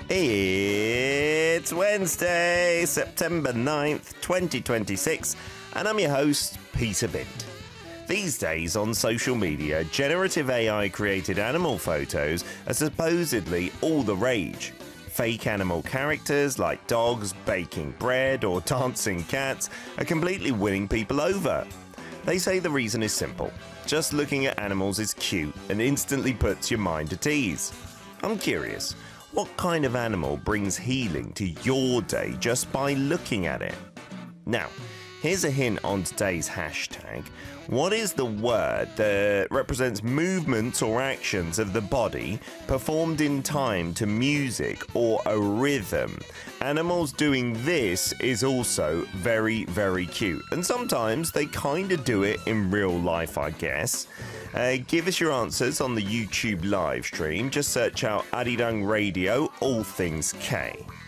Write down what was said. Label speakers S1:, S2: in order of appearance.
S1: It's Wednesday, September 9th, 2026, and I'm your host, Peter Bint. These days on social media, generative AI created animal photos are supposedly all the rage. Fake animal characters like dogs baking bread or dancing cats are completely winning people over. They say the reason is simple. Just looking at animals is cute and instantly puts your mind at ease. I'm curious, what kind of animal brings healing to your day just by looking at it? Now, here's a hint on today's hashtag. What is the word that represents movements or actions of the body performed in time to music or a rhythm? Animals doing this is also very, very cute. And sometimes they kind of do it in real life, I guess. Give us your answers on the YouTube live stream. Just search out Arirang Radio, all things K.